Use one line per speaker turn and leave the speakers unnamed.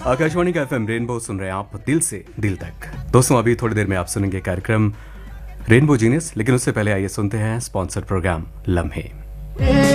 आकाशवाणी का FM rainbow सुन रहे हैं आप दिल से दिल तक। दोस्तों अभी थोड़ी देर में आप सुनेंगे कार्यक्रम रेनबो जीनियस, लेकिन उससे पहले आइए सुनते हैं स्पॉन्सर्ड प्रोग्राम लम्हे।